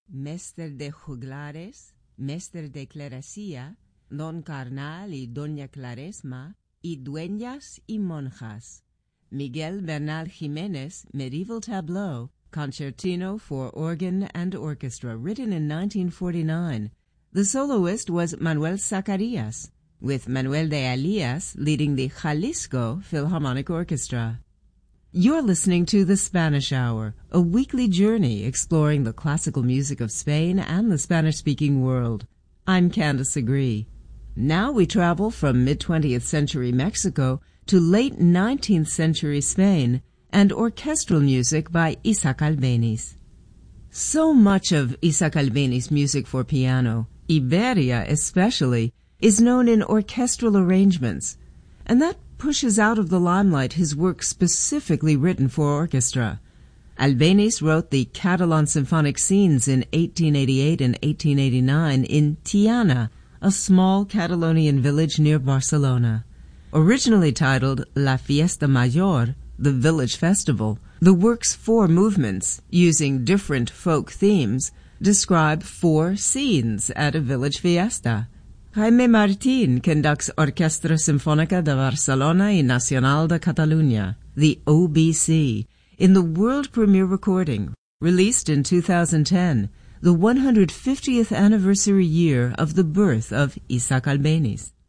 Mestre de Juglares, Mestre de Clerecía, Don Carnal y Doña Claresma, y Dueñas y Monjas. Miguel Bernal Jiménez, Medieval Tableau, Concertino for Organ and Orchestra, written in 1949. The soloist was Manuel Zacarias, with Manuel de Alias leading the Jalisco Philharmonic Orchestra. You're listening to The Spanish Hour, a weekly journey exploring the classical music of Spain and the Spanish-speaking world. I'm Candace Agree. Now we travel from mid-20th century Mexico to late 19th century Spain and orchestral music by Isaac Albéniz. So much of Isaac Albéniz music for piano, Iberia especially, is known in orchestral arrangements, and that pushes out of the limelight his work specifically written for orchestra. Albéniz wrote the Catalan symphonic scenes in 1888 and 1889 in Tiana, a small Catalonian village near Barcelona. Originally titled La Fiesta Mayor, the Village Festival, the work's 4 movements, using different folk themes, describe 4 scenes at a village fiesta. Jaime Martín conducts Orquestra Sinfónica de Barcelona y Nacional de Catalunya, the OBC, in the world premiere recording, released in 2010, the 150th anniversary year of the birth of Isaac Albéniz.